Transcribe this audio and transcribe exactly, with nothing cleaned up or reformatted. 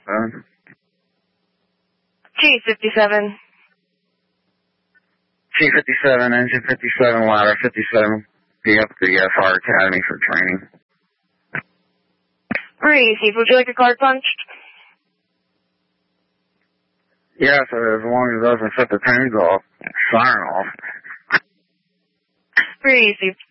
fifty-seven. T fifty-seven. T fifty-seven, engine fifty-seven, ladder fifty-seven. Be up to the F R Academy for training. Received. Would you like a card punched? Yes, as long as it doesn't set the pins off. Siren off. Received.